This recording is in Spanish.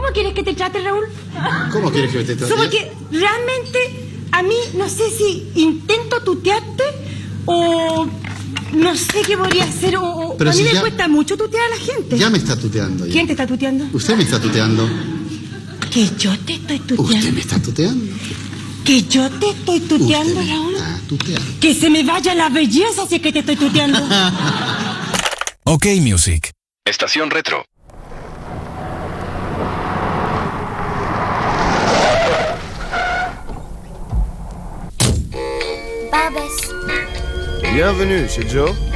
¿Cómo quieres que te trate, Raúl? ¿Cómo quieres que te trate? Porque realmente a mí no sé si intento tutearte o no sé qué podría hacer. Pero a mí si me ya- cuesta mucho tutear a la gente. Ya me está tuteando. Ya. ¿Quién te está tuteando? Usted me está tuteando. Que yo te estoy tuteando. Usted me está tuteando. Que yo te estoy tuteando, Usted me Raúl. está tuteando. Que se me vaya la belleza si es que te estoy tuteando. OK Music. Estación Retro. Babes. Bienvenue chez Joe.